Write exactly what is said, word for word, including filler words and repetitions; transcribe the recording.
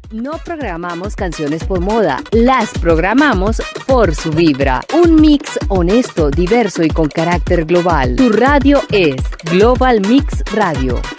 No programamos canciones por moda, las programamos por su vibra. Un mix honesto, diverso y con carácter global. Tu radio es Global Mix Radio.